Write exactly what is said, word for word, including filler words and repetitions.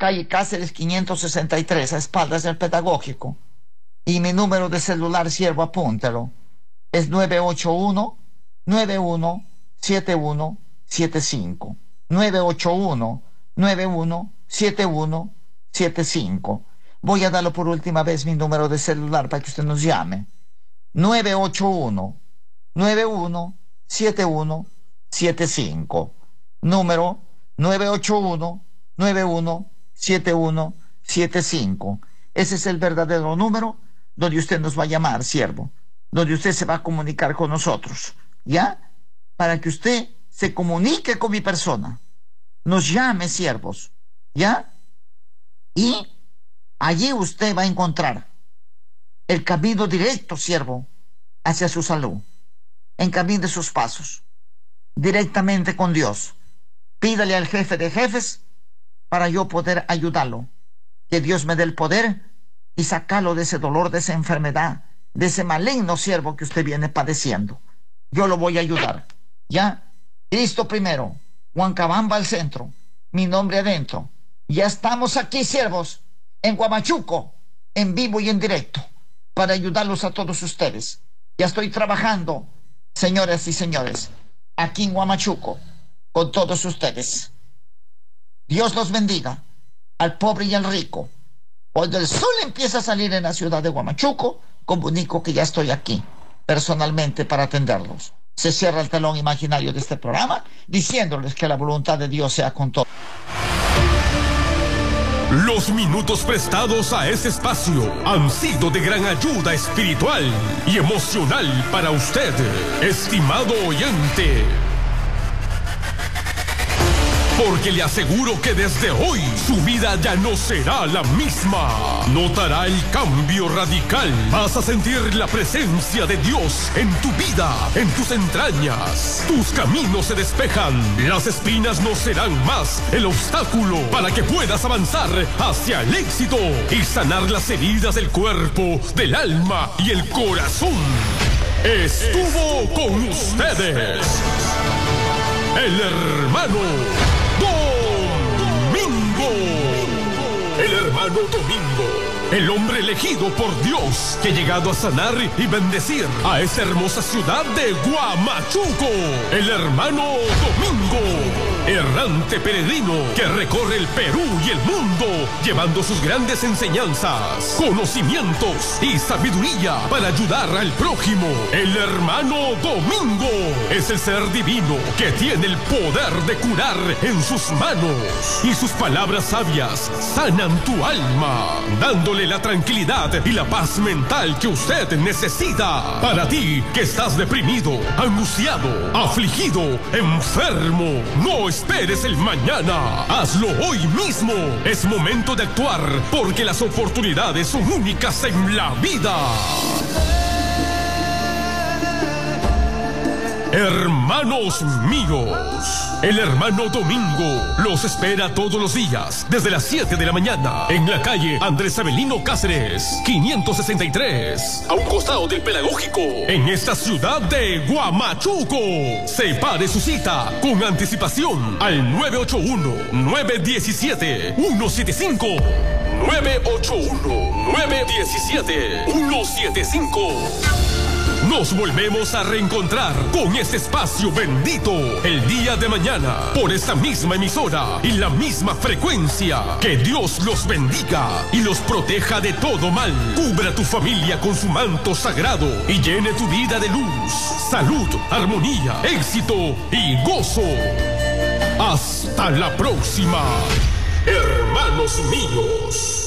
calle Cáceres quinientos sesenta y tres, a espaldas del Pedagógico. Y mi número de celular, siervo, apúntalo. Es nueve ocho uno, nueve uno siete uno siete cinco. nueve ocho uno, nueve uno siete uno siete cinco. Voy a darlo por última vez mi número de celular para que usted nos llame. nueve ocho uno, nueve uno siete uno siete cinco. Número nueve ocho uno, nueve uno siete uno siete cinco. Ese es el verdadero número donde usted nos va a llamar, siervo. Donde usted se va a comunicar con nosotros. ¿Ya? Para que usted se comunique con mi persona. Nos llame, siervos. ¿Ya? Y allí usted va a encontrar el camino directo, siervo, hacia su salud. Encamine sus pasos directamente con Dios. Pídale al jefe de jefes para yo poder ayudarlo. Que Dios me dé el poder y sacarlo de ese dolor, de esa enfermedad, de ese maligno, siervo, que usted viene padeciendo. Yo lo voy a ayudar. ¿Ya? Cristo primero, Huancabamba al centro, mi nombre adentro. Ya estamos aquí, siervos, en Huamachuco, en vivo y en directo, para ayudarlos a todos ustedes. Ya estoy trabajando, señoras y señores, aquí en Huamachuco, con todos ustedes. Dios los bendiga, al pobre y al rico. Cuando el sol empieza a salir en la ciudad de Huamachuco, comunico que ya estoy aquí, personalmente, para atenderlos. Se cierra el telón imaginario de este programa, diciéndoles que la voluntad de Dios sea con todos. Los minutos prestados a este espacio han sido de gran ayuda espiritual y emocional para usted, estimado oyente. Porque le aseguro que desde hoy su vida ya no será la misma. Notará el cambio radical. Vas a sentir la presencia de Dios en tu vida, en tus entrañas. Tus caminos se despejan. Las espinas no serán más el obstáculo para que puedas avanzar hacia el éxito y sanar las heridas del cuerpo, del alma y el corazón. Estuvo con ustedes el hermano Domingo. El hermano Domingo, el hombre elegido por Dios, que ha llegado a sanar y bendecir a esa hermosa ciudad de Huamachuco. El hermano Domingo, errante peregrino que recorre el Perú y el mundo, llevando sus grandes enseñanzas, conocimientos y sabiduría para ayudar al prójimo. El hermano Domingo es el ser divino que tiene el poder de curar en sus manos, y sus palabras sabias sanan tu alma, dándole la tranquilidad y la paz mental que usted necesita. Para ti que estás deprimido, angustiado, afligido, enfermo, no esperes el mañana. Hazlo hoy mismo. Es momento de actuar, porque las oportunidades son únicas en la vida. Hermanos míos, el hermano Domingo los espera todos los días desde las siete de la mañana en la calle Andrés Avelino Cáceres, quinientos sesenta y tres, a un costado del Pedagógico, en esta ciudad de Huamachuco. Separe su cita con anticipación al nueve ocho uno, nueve uno siete, uno siete cinco. nueve ocho uno, nueve uno siete, uno siete cinco. Nos volvemos a reencontrar con este espacio bendito el día de mañana por esta misma emisora y la misma frecuencia. Que Dios los bendiga y los proteja de todo mal. Cubra tu familia con su manto sagrado y llene tu vida de luz, salud, armonía, éxito y gozo. Hasta la próxima, hermanos míos.